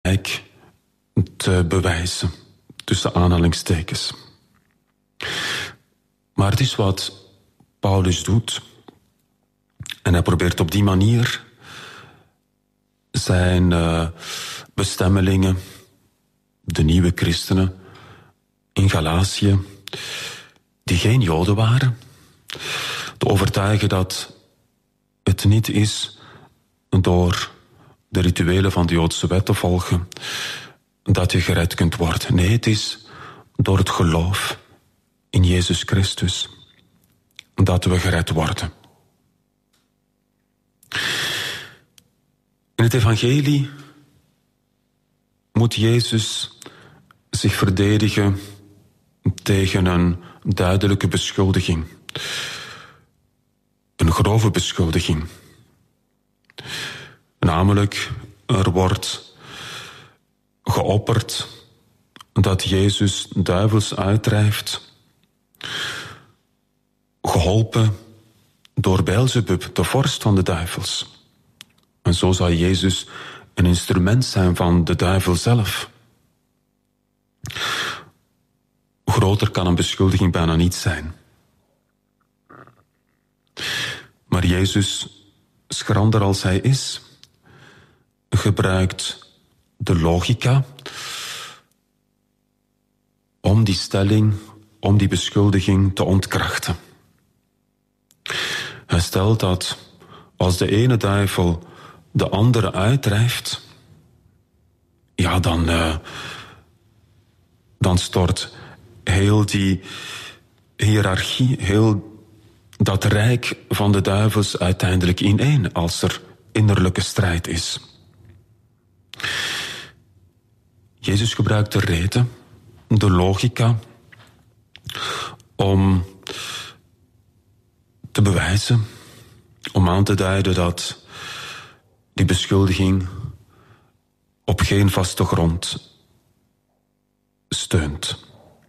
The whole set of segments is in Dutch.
rijk te bewijzen, tussen aanhalingstekens. Maar het is wat Paulus doet. En hij probeert op die manier zijn bestemmelingen, de nieuwe christenen in Galatië, die geen Joden waren, te overtuigen dat het niet is door de rituelen van de Joodse wet te volgen dat je gered kunt worden. Nee, het is door het geloof in Jezus Christus dat we gered worden. In het evangelie moet Jezus zich verdedigen tegen een duidelijke beschuldiging. Een grove beschuldiging. Namelijk, er wordt geopperd dat Jezus duivels uitdrijft, geholpen door Beelzebub, de vorst van de duivels. En zo zou Jezus een instrument zijn van de duivel zelf. Groter kan een beschuldiging bijna niet zijn. Maar Jezus, schrander als hij is, gebruikt de logica om die stelling, om die beschuldiging te ontkrachten. Hij stelt dat als de ene duivel de andere uitdrijft, ja, dan stort heel die hiërarchie, heel dat rijk van de duivels uiteindelijk ineen als er innerlijke strijd is. Jezus gebruikt de reden, de logica, om te bewijzen, om aan te duiden dat die beschuldiging op geen vaste grond steunt.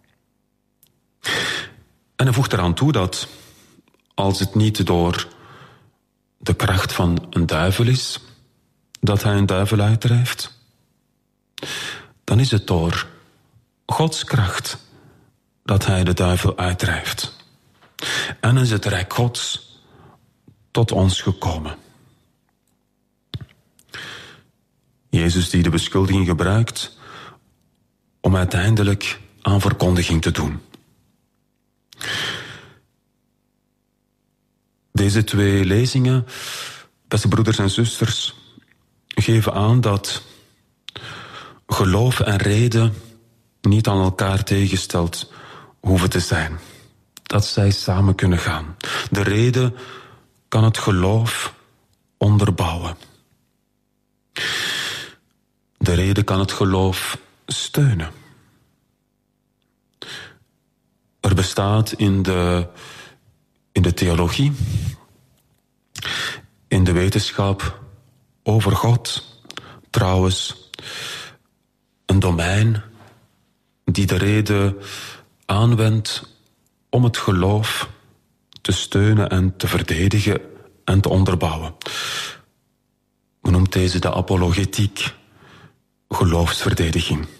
En hij voegt eraan toe dat als het niet door de kracht van een duivel is, dat hij een duivel uitdrijft, dan is het door Gods kracht dat hij de duivel uitdrijft. En is het rijk Gods tot ons gekomen. Jezus die de beschuldiging gebruikt om uiteindelijk aan verkondiging te doen. Deze twee lezingen, beste broeders en zusters, geven aan dat geloof en reden niet aan elkaar tegengesteld hoeven te zijn. Dat zij samen kunnen gaan. De reden kan het geloof onderbouwen. De reden kan het geloof steunen. Er bestaat in de theologie, in de wetenschap over God, trouwens, een domein die de reden aanwendt om het geloof te steunen en te verdedigen en te onderbouwen. Men noemt deze de apologetiek, geloofsverdediging.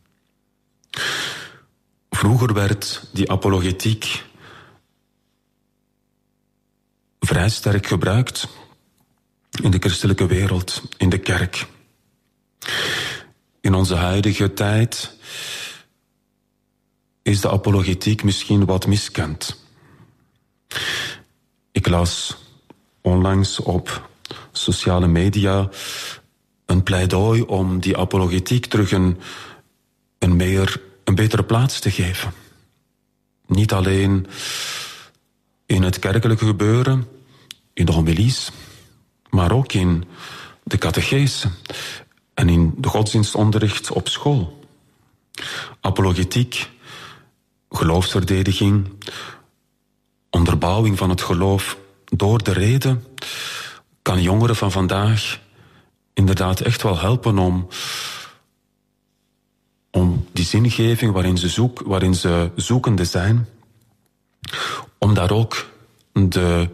Vroeger werd die apologetiek vrij sterk gebruikt in de christelijke wereld, in de kerk. In onze huidige tijd is de apologetiek misschien wat miskend. Ik las onlangs op sociale media een pleidooi om die apologetiek terug een betere plaats te geven. Niet alleen in het kerkelijke gebeuren, in de homilies, maar ook in de catechese en in de godsdienstonderricht op school. Apologetiek, geloofsverdediging, onderbouwing van het geloof door de reden kan jongeren van vandaag inderdaad echt wel helpen om die zingeving waarin ze zoekende zijn, om daar ook de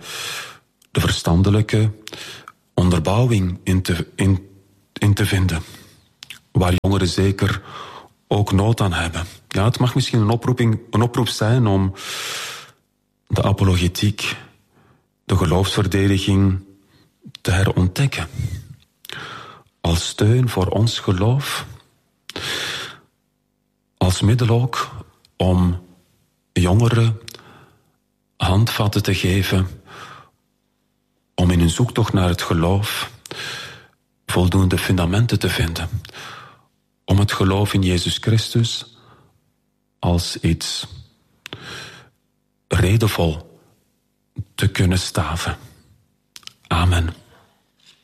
verstandelijke onderbouwing in te vinden. waar jongeren zeker ook nood aan hebben. Ja, het mag misschien een oproep zijn om de apologetiek, de geloofsverdediging te herontdekken. Als steun voor ons geloof, als middel ook om jongeren handvatten te geven om in hun zoektocht naar het geloof voldoende fundamenten te vinden. Om het geloof in Jezus Christus als iets redevol te kunnen staven. Amen.